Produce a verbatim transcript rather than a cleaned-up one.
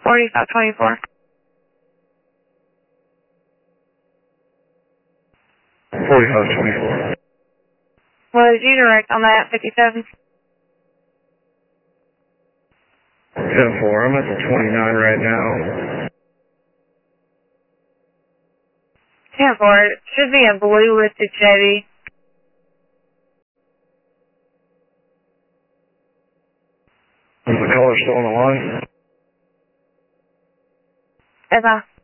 forty-five twenty-four. forty-five twenty-four. Was you direct on that fifty-seven? ten four, I'm at the twenty-nine right now. ten four, it should be a blue listed Chevy. Is the color still on the line? As I